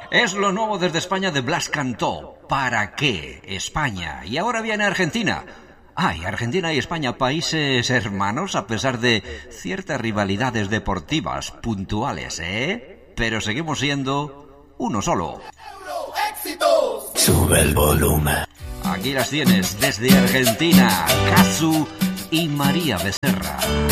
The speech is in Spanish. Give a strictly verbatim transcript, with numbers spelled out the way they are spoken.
Es lo nuevo desde España de Blas Cantó. ¿Para qué? España. Y ahora viene Argentina. Ay, Argentina y España, países hermanos, a pesar de ciertas rivalidades deportivas puntuales, ¿eh? Pero seguimos siendo uno solo. Sube el volumen. Aquí las tienes, desde Argentina, Casu y María Becerra.